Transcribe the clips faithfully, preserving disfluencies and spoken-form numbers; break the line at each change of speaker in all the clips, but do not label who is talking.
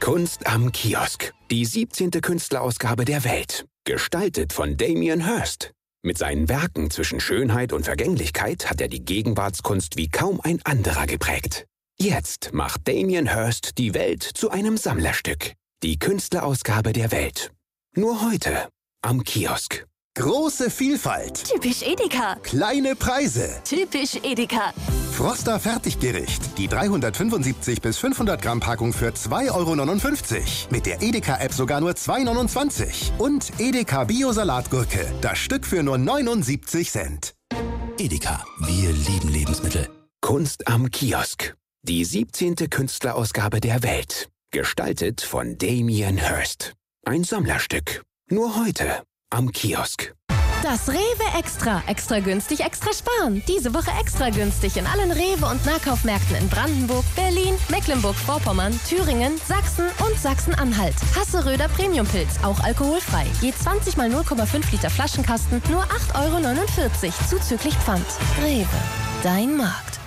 Kunst am Kiosk. Die siebzehnte Künstlerausgabe der Welt. Gestaltet von Damien Hirst. Mit seinen Werken zwischen Schönheit und Vergänglichkeit hat er die Gegenwartskunst wie kaum ein anderer geprägt. Jetzt macht Damien Hirst die Welt zu einem Sammlerstück. Die Künstlerausgabe der Welt. Nur heute am Kiosk.
Große Vielfalt.
Typisch Edeka.
Kleine Preise.
Typisch Edeka.
Froster Fertiggericht. Die dreihundertfünfundsiebzig bis fünfhundert Gramm Packung für zwei Euro neunundfünfzig. Mit der Edeka-App sogar nur zwei Euro neunundzwanzig. Und Edeka Bio-Salatgurke. Das Stück für nur neunundsiebzig Cent.
Edeka. Wir lieben Lebensmittel.
Kunst am Kiosk. Die siebzehnte Künstlerausgabe der Welt. Gestaltet von Damien Hirst. Ein Sammlerstück. Nur heute am Kiosk.
Das Rewe Extra. Extra günstig, extra sparen. Diese Woche extra günstig in allen Rewe- und Nahkaufmärkten in Brandenburg, Berlin, Mecklenburg-Vorpommern, Thüringen, Sachsen und Sachsen-Anhalt. Hasseröder Premiumpilz, auch alkoholfrei. Je zwanzig mal null Komma fünf Liter Flaschenkasten, nur acht Euro neunundvierzig, zuzüglich Pfand. Rewe, dein Markt.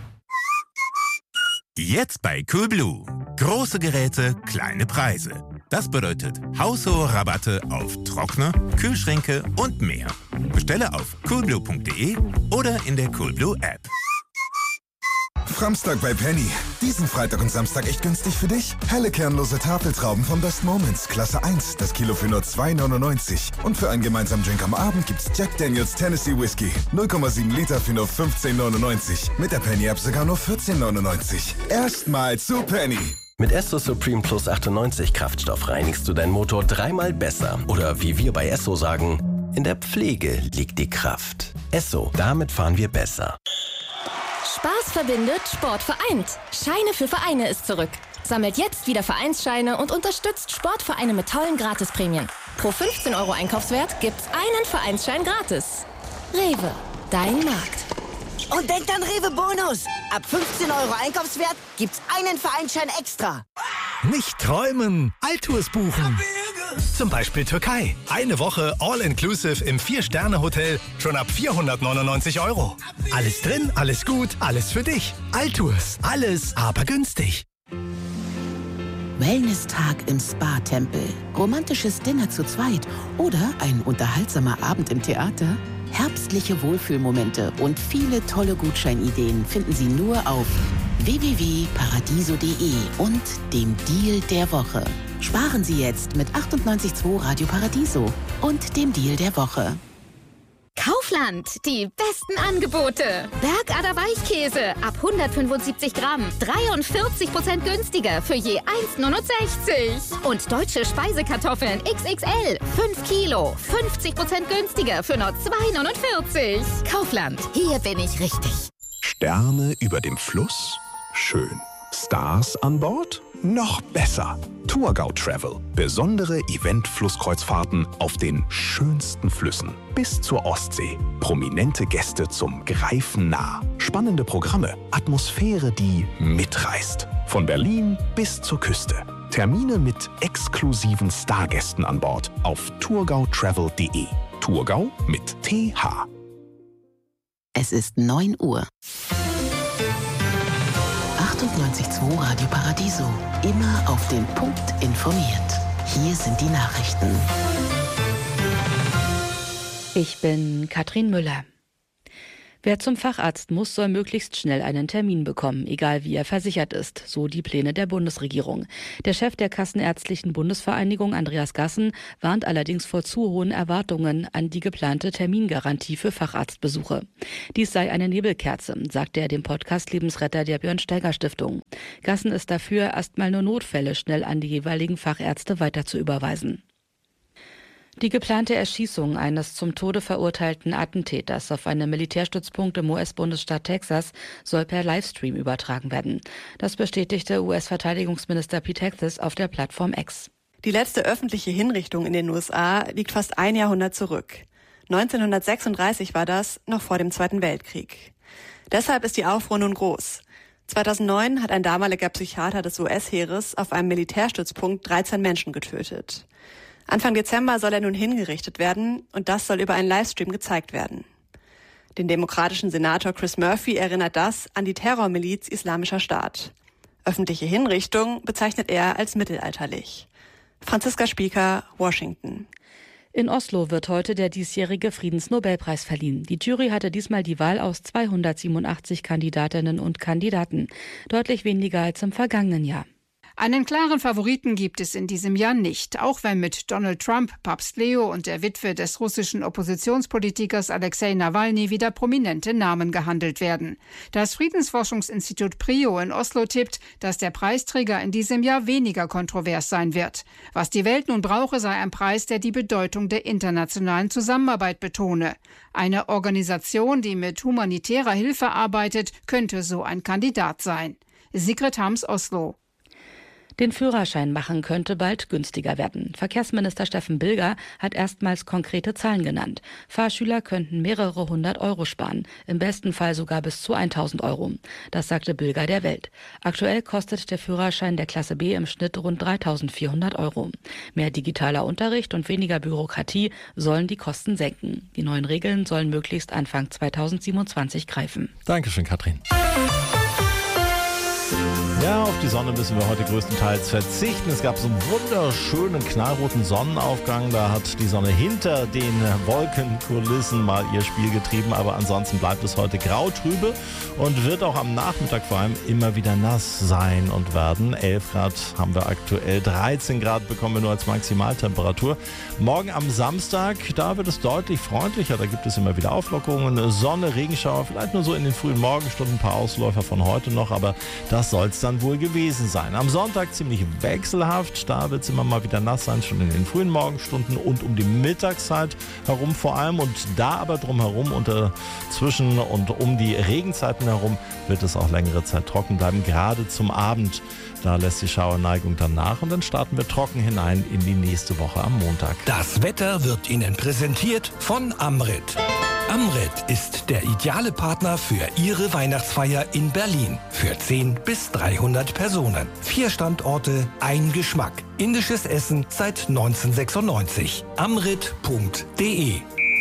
Jetzt bei Coolblue. Große Geräte, kleine Preise. Das bedeutet haushohe Rabatte auf Trockner, Kühlschränke und mehr. Bestelle auf coolblue punkt de oder in der Coolblue App.
Framstag bei Penny. Diesen Freitag und Samstag echt günstig für dich. Helle kernlose Tafeltrauben von Best Moments, Klasse eins, das Kilo für nur zwei Euro neunundneunzig. Und für einen gemeinsamen Drink am Abend gibt's Jack Daniels Tennessee Whiskey. null Komma sieben Liter für nur fünfzehn Euro neunundneunzig. Mit der Penny-App sogar nur vierzehn Euro neunundneunzig. Erstmal zu Penny.
Mit Esso Supreme Plus achtundneunzig Kraftstoff reinigst du deinen Motor dreimal besser. Oder wie wir bei Esso sagen, in der Pflege liegt die Kraft. Esso, damit fahren wir besser.
Spaß verbindet, Sport vereint. Scheine für Vereine ist zurück. Sammelt jetzt wieder Vereinsscheine und unterstützt Sportvereine mit tollen Gratisprämien. Pro fünfzehn Euro Einkaufswert gibt's einen Vereinsschein gratis. Rewe, dein Markt.
Und denkt an Rewe Bonus. Ab fünfzehn Euro Einkaufswert gibt's einen Vereinsschein extra.
Nicht träumen, Altours buchen. Zum Beispiel Türkei. Eine Woche All-Inclusive im vier-Sterne-Hotel schon ab vierhundertneunundneunzig Euro. Alles drin, alles gut, alles für dich. Altours, alles aber günstig.
Wellness-Tag im Spa-Tempel, romantisches Dinner zu zweit oder ein unterhaltsamer Abend im Theater? Herbstliche Wohlfühlmomente und viele tolle Gutscheinideen finden Sie nur auf w w w punkt paradiso punkt de und dem Deal der Woche. Sparen Sie jetzt mit achtundneunzig Komma zwei Radio Paradiso und dem Deal der Woche.
Kaufland, die besten Angebote. Bergader Weichkäse ab hundertfünfundsiebzig Gramm, dreiundvierzig Prozent günstiger für je eins Komma neunundsechzig. Und deutsche Speisekartoffeln X X L, fünf Kilo, fünfzig Prozent günstiger für nur zwei Komma neunundvierzig. Kaufland, hier bin ich richtig.
Sterne über dem Fluss? Schön. Stars an Bord? Noch besser. Tourgau Travel. Besondere Event-Flusskreuzfahrten auf den schönsten Flüssen. Bis zur Ostsee. Prominente Gäste zum Greifen nah. Spannende Programme. Atmosphäre, die mitreißt. Von Berlin bis zur Küste. Termine mit exklusiven Stargästen an Bord auf tourgau travel punkt de. Tourgau mit T H.
Es ist neun Uhr. achtundneunzig Komma zwei Radio Paradiso. Immer auf den Punkt informiert. Hier sind die Nachrichten.
Ich bin Katrin Müller. Wer zum Facharzt muss, soll möglichst schnell einen Termin bekommen, egal wie er versichert ist, so die Pläne der Bundesregierung. Der Chef der Kassenärztlichen Bundesvereinigung, Andreas Gassen, warnt allerdings vor zu hohen Erwartungen an die geplante Termingarantie für Facharztbesuche. Dies sei eine Nebelkerze, sagte er dem Podcast Lebensretter der Björn-Steiger-Stiftung. Gassen ist dafür, erstmal nur Notfälle schnell an die jeweiligen Fachärzte weiter zu überweisen. Die geplante Erschießung eines zum Tode verurteilten Attentäters auf einem Militärstützpunkt im U S-Bundesstaat Texas soll per Livestream übertragen werden. Das bestätigte U S-Verteidigungsminister Pete Hegseth auf der Plattform X.
Die letzte öffentliche Hinrichtung in den U S A liegt fast ein Jahrhundert zurück. neunzehnhundertsechsunddreißig war das, noch vor dem Zweiten Weltkrieg. Deshalb ist die Aufruhr nun groß. zweitausendneun hat ein damaliger Psychiater des U S-Heeres auf einem Militärstützpunkt dreizehn Menschen getötet. Anfang Dezember soll er nun hingerichtet werden und das soll über einen Livestream gezeigt werden. Den demokratischen Senator Chris Murphy erinnert das an die Terrormiliz Islamischer Staat. Öffentliche Hinrichtung bezeichnet er als mittelalterlich. Franziska Spieker, Washington.
In Oslo wird heute der diesjährige Friedensnobelpreis verliehen. Die Jury hatte diesmal die Wahl aus zweihundertsiebenundachtzig Kandidatinnen und Kandidaten. Deutlich weniger als im vergangenen Jahr.
Einen klaren Favoriten gibt es in diesem Jahr nicht, auch wenn mit Donald Trump, Papst Leo und der Witwe des russischen Oppositionspolitikers Alexei Nawalny wieder prominente Namen gehandelt werden. Das Friedensforschungsinstitut PRIO in Oslo tippt, dass der Preisträger in diesem Jahr weniger kontrovers sein wird. Was die Welt nun brauche, sei ein Preis, der die Bedeutung der internationalen Zusammenarbeit betone. Eine Organisation, die mit humanitärer Hilfe arbeitet, könnte so ein Kandidat sein. Sigrid Hams, Oslo.
Den Führerschein machen könnte bald günstiger werden. Verkehrsminister Steffen Bilger hat erstmals konkrete Zahlen genannt. Fahrschüler könnten mehrere hundert Euro sparen, im besten Fall sogar bis zu tausend Euro. Das sagte Bilger der Welt. Aktuell kostet der Führerschein der Klasse B im Schnitt rund dreitausendvierhundert Euro. Mehr digitaler Unterricht und weniger Bürokratie sollen die Kosten senken. Die neuen Regeln sollen möglichst Anfang zweitausendsiebenundzwanzig greifen.
Dankeschön, Katrin. Ja, auf die Sonne müssen wir heute größtenteils verzichten. Es gab so einen wunderschönen knallroten Sonnenaufgang. Da hat die Sonne hinter den Wolkenkulissen mal ihr Spiel getrieben. Aber ansonsten bleibt es heute grau-trübe und wird auch am Nachmittag vor allem immer wieder nass sein und werden. elf Grad haben wir aktuell, dreizehn Grad bekommen wir nur als Maximaltemperatur. Morgen am Samstag, da wird es deutlich freundlicher. Da gibt es immer wieder Auflockerungen, Sonne, Regenschauer, vielleicht nur so in den frühen Morgenstunden, ein paar Ausläufer von heute noch. Aber das soll es dann wohl gewesen sein. Am Sonntag ziemlich wechselhaft, da wird es immer mal wieder nass sein, schon in den frühen Morgenstunden und um die Mittagszeit herum vor allem. Und da aber drumherum, unter zwischen und um die Regenzeiten herum, wird es auch längere Zeit trocken bleiben, gerade zum Abend. Da lässt die Schauerneigung dann nach und dann starten wir trocken hinein in die nächste Woche am Montag.
Das Wetter wird Ihnen präsentiert von Amrit. Amrit ist der ideale Partner für Ihre Weihnachtsfeier in Berlin. Für zehn bis dreihundert Personen. Vier Standorte, ein Geschmack. Indisches Essen seit neunzehnhundertsechsundneunzig. amrit punkt de.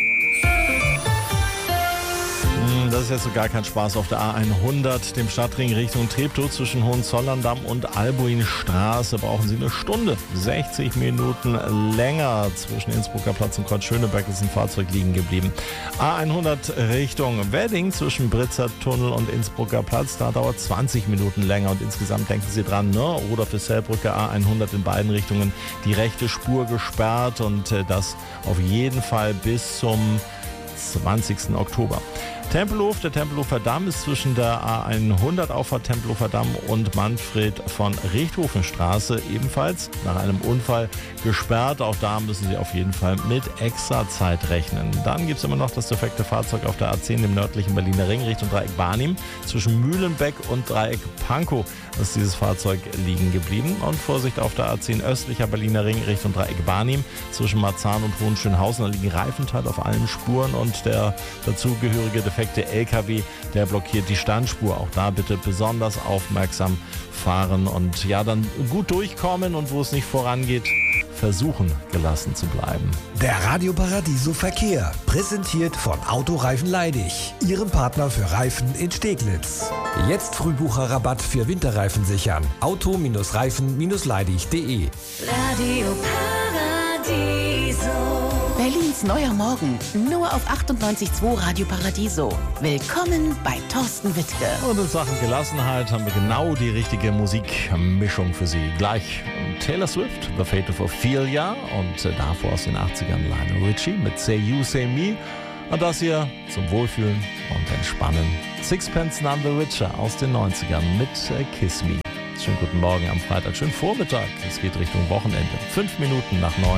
Das ist jetzt so gar kein Spaß auf der A hundert, dem Stadtring Richtung Treptow zwischen Hohenzollern-Damm und Albuinstraße. Brauchen Sie eine Stunde, sechzig Minuten länger. Zwischen Innsbrucker Platz und Kreuz-Schöneberg ist ein Fahrzeug liegen geblieben. A hundert Richtung Wedding zwischen Britzer Tunnel und Innsbrucker Platz. Da dauert zwanzig Minuten länger und insgesamt denken Sie dran, ne? Oder für Sellbrücke A hundert in beiden Richtungen die rechte Spur gesperrt und äh, das auf jeden Fall bis zum zwanzigsten Oktober. Tempelhof, der Tempelhofer Damm ist zwischen der A hundert Auffahrt Tempelhofer Damm und Manfred von Richthofenstraße ebenfalls nach einem Unfall gesperrt. Auch da müssen Sie auf jeden Fall mit extra Zeit rechnen. Dann gibt es immer noch das defekte Fahrzeug auf der A zehn im nördlichen Berliner Ring Richtung Dreieck Barnim. Zwischen Mühlenbeck und Dreieck Pankow ist dieses Fahrzeug liegen geblieben. Und Vorsicht auf der A zehn östlicher Berliner Ring Richtung Dreieck Barnim. Zwischen Marzahn und Hohenschönhausen, da liegen Reifenteile auf allen Spuren und der dazugehörige defekte Der L K W, der blockiert die Standspur. Auch da bitte besonders aufmerksam fahren und ja, dann gut durchkommen und wo es nicht vorangeht, versuchen gelassen zu bleiben.
Der Radio Paradiso Verkehr, präsentiert von Autoreifen Leidig, Ihrem Partner für Reifen in Steglitz. Jetzt Frühbucherrabatt für Winterreifen sichern. Auto-Reifen Leidig punkt de.
Radio Paradiso.
Berlins neuer Morgen, nur auf achtundneunzig Komma zwei Radio Paradiso. Willkommen bei Thorsten Wittke.
Und in Sachen Gelassenheit haben wir genau die richtige Musikmischung für Sie. Gleich Taylor Swift, The Fate of Ophelia und davor aus den achtzigern Lionel Richie mit Say You, Say Me. Und das hier zum Wohlfühlen und Entspannen. Sixpence None the Richer aus den neunzigern mit Kiss Me. Schönen guten Morgen am Freitag, schönen Vormittag. Es geht Richtung Wochenende. Fünf Minuten nach neun.